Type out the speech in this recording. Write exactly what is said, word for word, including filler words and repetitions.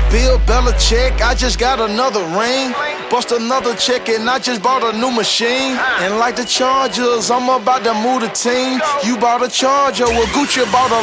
Bill Belichick, I just got another ring. Bust another check and I just bought a new machine. And like the Chargers, I'm about to move the team. You bought a Charger, well Gucci bought a